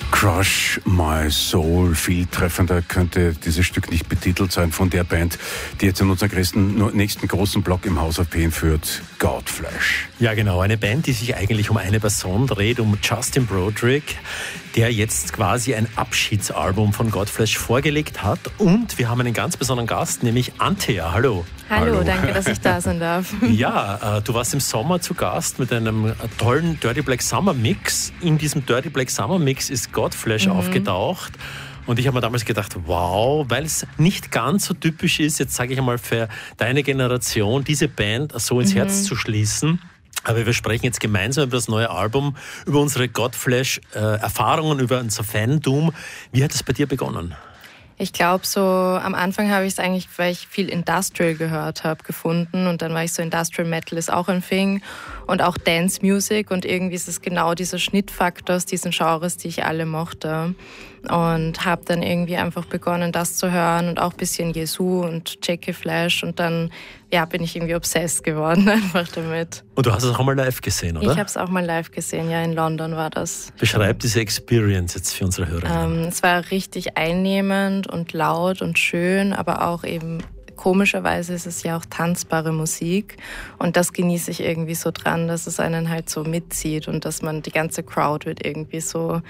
Crush My Soul. Viel treffender könnte dieses Stück nicht betitelt sein von der Band, die jetzt in unseren nächsten großen Block im House of Pain führt, Godflesh. Ja genau, eine Band, die sich eigentlich um eine Person dreht, um Justin Broderick, der jetzt quasi ein Abschiedsalbum von Godflesh vorgelegt hat. Und wir haben einen ganz besonderen Gast, nämlich Antea. Hallo. Hallo, danke, dass ich da sein darf. Ja, du warst im Sommer zu Gast mit einem tollen Dirty Black Summer Mix. In diesem Dirty Black Summer Mix ist Godflesh aufgetaucht. Und ich habe mir damals gedacht, wow, weil es nicht ganz so typisch ist, jetzt sage ich einmal für deine Generation, diese Band so ins Herz zu schließen. Aber wir sprechen jetzt gemeinsam über das neue Album, über unsere Godflesh-Erfahrungen, über unser Fandom. Wie hat es bei dir begonnen? Ich glaube, so am Anfang habe ich es eigentlich, weil ich viel Industrial gehört habe, gefunden. Und dann war ich so, Industrial Metal ist auch ein Thing. Und auch Dance Music. Und irgendwie ist es genau dieser Schnittfaktor aus diesen Genres, die ich alle mochte. Und habe dann irgendwie einfach begonnen, das zu hören. Und auch ein bisschen Jesu und J.K. Flash. Und dann bin ich irgendwie obsessed geworden einfach damit. Und du hast es auch mal live gesehen, oder? Ich habe es auch mal live gesehen, ja, in London war das. Beschreib diese Experience jetzt für unsere Hörer. Es war richtig einnehmend und laut und schön, aber auch eben komischerweise ist es ja auch tanzbare Musik und das genieße ich irgendwie so dran, dass es einen halt so mitzieht und dass man, die ganze Crowd wird irgendwie so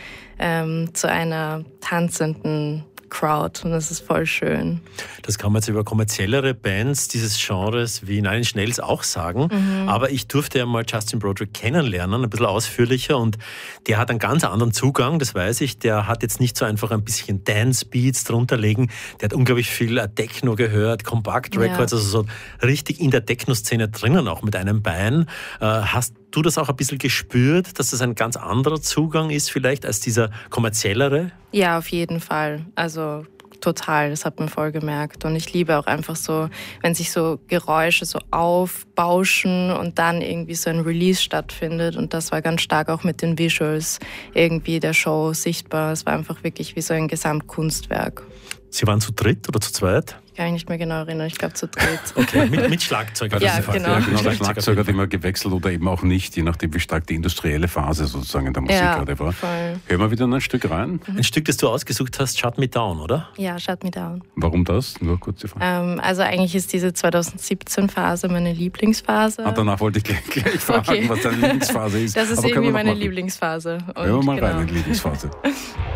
zu einer tanzenden Crowd und das ist voll schön. Das kann man jetzt über kommerziellere Bands dieses Genres wie Nine Inch Nails auch sagen, aber ich durfte ja mal Justin Broderick kennenlernen, ein bisschen ausführlicher und der hat einen ganz anderen Zugang, das weiß ich, der hat jetzt nicht so einfach ein bisschen Dance-Beats drunter legen, der hat unglaublich viel Techno gehört, Compact Records, also so richtig in der Techno-Szene drinnen, auch mit einem Bein. Hast du das auch ein bisschen gespürt, dass das ein ganz anderer Zugang ist vielleicht als dieser kommerziellere? Ja, auf jeden Fall. Also total, das hat man voll gemerkt. Und ich liebe auch einfach so, wenn sich so Geräusche so aufbauschen und dann irgendwie so ein Release stattfindet. Und das war ganz stark auch mit den Visuals irgendwie der Show sichtbar. Es war einfach wirklich wie so ein Gesamtkunstwerk. Sie waren zu dritt oder zu zweit? Kann ich nicht mehr genau erinnern, ich glaube zu dritt. Okay, mit Schlagzeug. Ja, genau. Ja, genau. Der Schlagzeug hat immer gewechselt oder eben auch nicht, je nachdem, wie stark die industrielle Phase sozusagen in der Musik gerade war. Voll. Hören wir wieder ein Stück rein. Ein Stück, das du ausgesucht hast, Shut Me Down, oder? Ja, Shut Me Down. Warum das? Nur kurz die Frage. Also eigentlich ist diese 2017-Phase meine Lieblingsphase. Danach wollte ich gleich fragen, was deine Lieblingsphase ist. Das ist irgendwie meine Lieblingsphase. Hören wir mal rein in die Lieblingsphase.